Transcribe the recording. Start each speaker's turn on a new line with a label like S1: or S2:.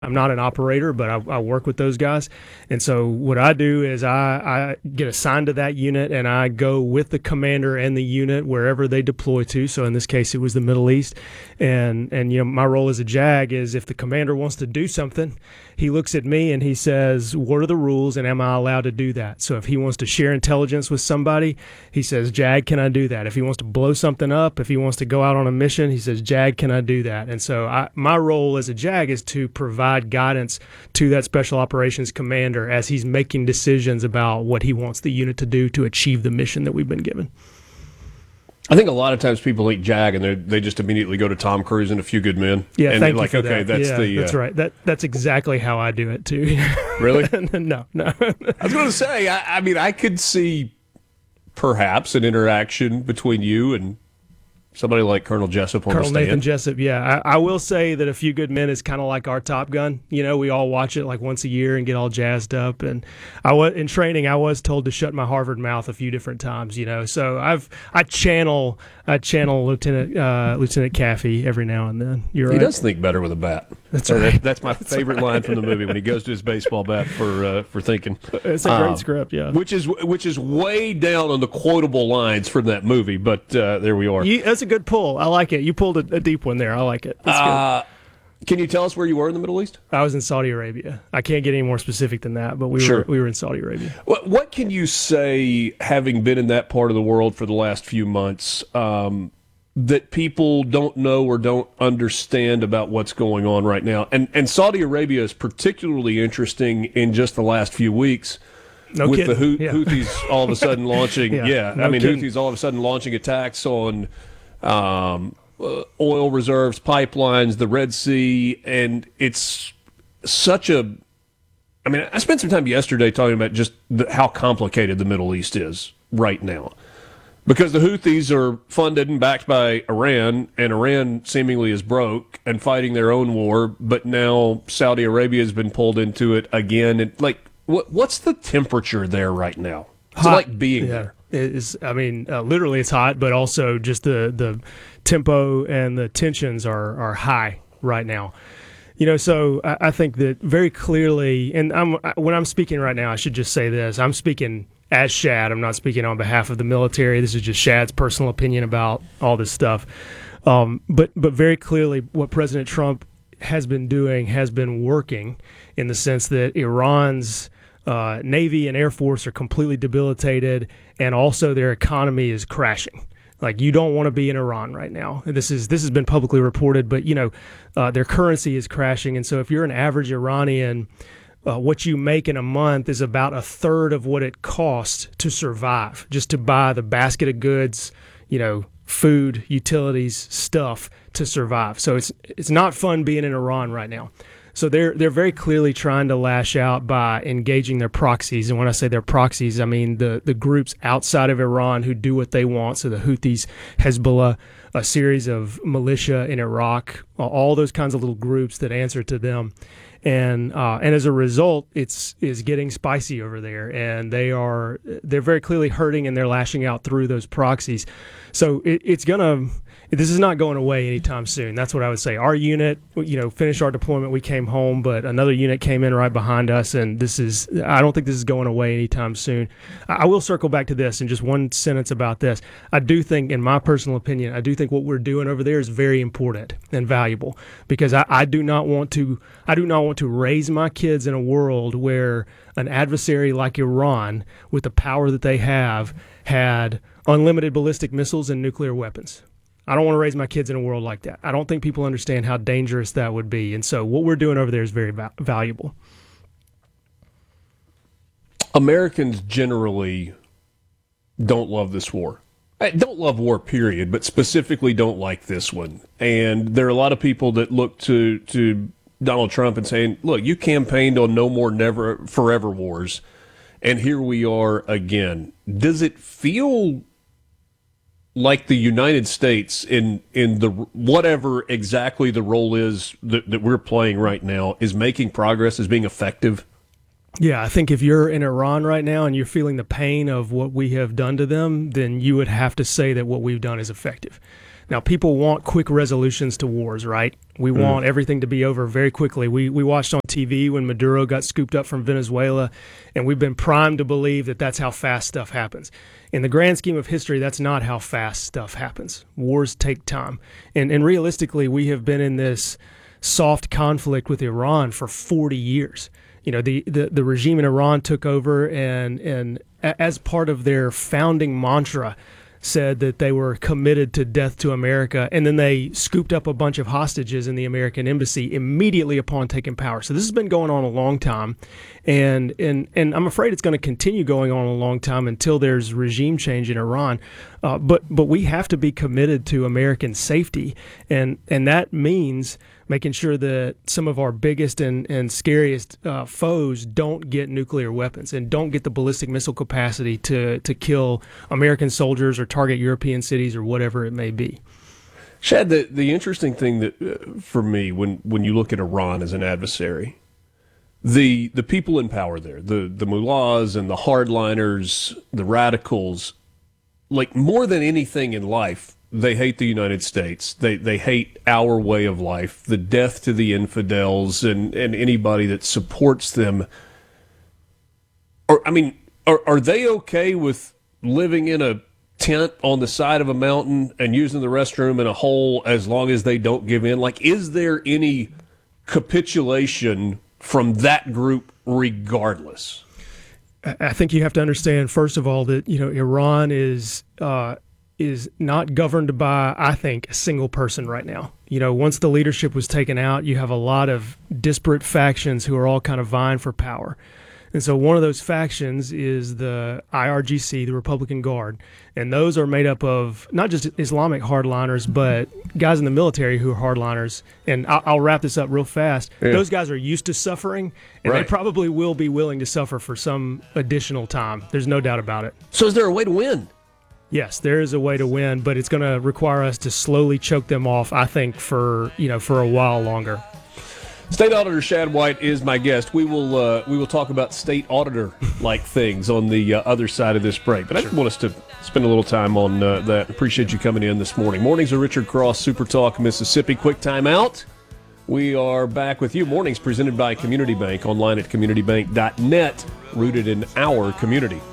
S1: I'm not an operator, but I work with those guys. And so what I do is I get assigned to that unit and I go with the commander and the unit wherever they deploy to. So in this case, it was the Middle East. And my role as a JAG is if the commander wants to do something, he looks at me and he says, what are the rules and am I allowed to do that? So if he wants to share intelligence with somebody, he says, JAG, can I do that? If he wants to blow something up, if he wants to go out on a mission, he says, JAG, can I do that? And so my role as a JAG is to provide guidance to that Special Operations Commander as he's making decisions about what he wants the unit to do to achieve the mission that we've been given.
S2: I think a lot of times people think JAG and they just immediately go to Tom Cruise and A Few Good Men.
S1: Yeah,
S2: and
S1: thank
S2: like,
S1: you for
S2: okay,
S1: that.
S2: that's
S1: that's right. That's exactly how I do it too.
S2: Really?
S1: No.
S2: I was going to say, I mean, I could see perhaps an interaction between you and somebody like Colonel Jessup on the stand.
S1: Nathan Jessup, yeah. I will say that A Few Good Men is kind of like our Top Gun. You know, we all watch it like once a year and get all jazzed up. And in training, I was told to shut my Harvard mouth a few different times. You know, so I channel Lieutenant Caffey every now and then. You're right.
S2: He does think better with a bat.
S1: That's right.
S2: That's my favorite line from the movie when he goes to his baseball bat for thinking.
S1: It's a great script, yeah.
S2: Which is way down on the quotable lines from that movie, but there we are.
S1: That's a good pull. I like it. You pulled a deep one there. I like it. That's good.
S2: Can you tell us where you were in the Middle East?
S1: I was in Saudi Arabia. I can't get any more specific than that, but we were in Saudi Arabia.
S2: What can you say, having been in that part of the world for the last few months, that people don't know or don't understand about what's going on right now? And Saudi Arabia is particularly interesting in just the last few weeks.
S1: No
S2: with
S1: kidding.
S2: the Houthis all of a sudden launching,
S1: Houthis
S2: all of a sudden launching attacks on oil reserves, pipelines, the Red Sea, and it's such a. I mean, I spent some time yesterday talking about just how complicated the Middle East is right now, because the Houthis are funded and backed by Iran, and Iran seemingly is broke and fighting their own war, but now Saudi Arabia has been pulled into it again, and what's the temperature there right now? It's like being there.
S1: Literally it's hot, but also just the tempo and the tensions are high right now. You know, so I think that very clearly, and when I'm speaking right now, I should just say this. I'm speaking as Shad. I'm not speaking on behalf of the military. This is just Shad's personal opinion about all this stuff. But very clearly, what President Trump has been doing has been working in the sense that Iran's Navy and Air Force are completely debilitated, and also their economy is crashing. Like, you don't want to be in Iran right now. This has been publicly reported, but their currency is crashing, and so if you're an average Iranian, what you make in a month is about a third of what it costs to survive, just to buy the basket of goods, food, utilities, stuff to survive. So it's not fun being in Iran right now. So they're very clearly trying to lash out by engaging their proxies. And when I say their proxies, I mean the groups outside of Iran who do what they want. So the Houthis, Hezbollah, a series of militia in Iraq, all those kinds of little groups that answer to them. And as a result, it's getting spicy over there, and they're very clearly hurting, and they're lashing out through those proxies. So this is not going away anytime soon. That's what I would say. Our unit, finished our deployment. We came home, but another unit came in right behind us, and I don't think this is going away anytime soon. I will circle back to this in just one sentence about this. I do think, in my personal opinion, what we're doing over there is very important and valuable, because I do not want to raise my kids in a world where an adversary like Iran, with the power that they have, had unlimited ballistic missiles and nuclear weapons. I don't want to raise my kids in a world like that. I don't think people understand how dangerous that would be. And so what we're doing over there is very valuable.
S2: Americans generally don't love this war. Don't love war, period, but specifically don't like this one. And there are a lot of people that look to Donald Trump and saying, look, you campaigned on no more never forever wars, and here we are again. Does it feel like the United States in the whatever exactly the role is that we're playing right now is making progress, is being effective?
S1: Yeah, I think if you're in Iran right now and you're feeling the pain of what we have done to them, then you would have to say that what we've done is effective. Now, people want quick resolutions to wars, right? We want everything to be over very quickly. We watched on TV when Maduro got scooped up from Venezuela, and we've been primed to believe that that's how fast stuff happens. In the grand scheme of history, that's not how fast stuff happens. Wars take time. And realistically, we have been in this soft conflict with Iran for 40 years. You know, the regime in Iran took over and as part of their founding mantra said that they were committed to death to America, and then they scooped up a bunch of hostages in the American embassy immediately upon taking power. So this has been going on a long time, and I'm afraid it's going to continue going on a long time until there's regime change in Iran. But we have to be committed to American safety, and that means making sure that some of our biggest and scariest foes don't get nuclear weapons and don't get the ballistic missile capacity to kill American soldiers or target European cities or whatever it may be.
S2: Shad, the interesting thing that for me when you look at Iran as an adversary, the people in power there, the mullahs and the hardliners, the radicals, like more than anything in life, they hate the United States. They hate our way of life, the death to the infidels and anybody that supports them. Are they okay with living in a tent on the side of a mountain and using the restroom in a hole as long as they don't give in? Like, is there any capitulation from that group regardless?
S1: I think you have to understand, first of all, that Iran is not governed by, I think, a single person right now. Once the leadership was taken out, you have a lot of disparate factions who are all kind of vying for power. And so one of those factions is the IRGC, the Republican Guard. And those are made up of not just Islamic hardliners, but guys in the military who are hardliners. And I'll wrap this up real fast. Yeah. Those guys are used to suffering, and they probably will be willing to suffer for some additional time. There's no doubt about it.
S2: So is there a way to win?
S1: Yes, there is a way to win, but it's going to require us to slowly choke them off, I think, for a while longer.
S2: State Auditor Shad White is my guest. We will talk about state auditor-like things on the other side of this break. But I just want us to spend a little time on that. Appreciate you coming in this morning. Mornings are Richard Cross, Super Talk, Mississippi. Quick time out. We are back with you. Mornings presented by Community Bank. Online at communitybank.net. Rooted in our community.